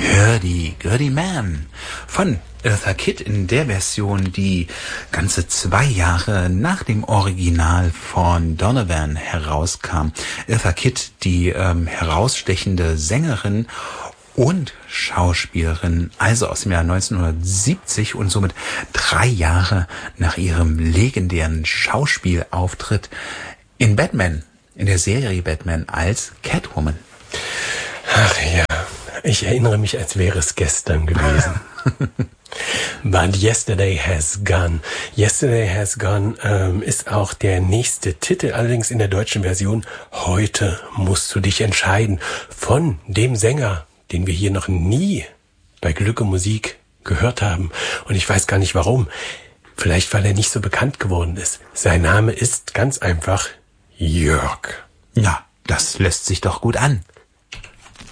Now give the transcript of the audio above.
Gurdy Man von Eartha Kitt in der Version, die ganze 2 Jahre nach dem Original von Donovan herauskam. Eartha Kitt, die herausstechende Sängerin und Schauspielerin, also aus dem Jahr 1970 und somit 3 Jahre nach ihrem legendären Schauspielauftritt in Batman, in der Serie Batman als Catwoman. Ach ja, ich erinnere mich, als wäre es gestern gewesen. But Yesterday Has Gone. Yesterday Has Gone ist auch der nächste Titel, allerdings in der deutschen Version. Heute musst du dich entscheiden. Von dem Sänger, den wir hier noch nie bei Glück und Musik gehört haben. Und ich weiß gar nicht warum. Vielleicht, weil er nicht so bekannt geworden ist. Sein Name ist ganz einfach Jörg. Ja, das lässt sich doch gut an.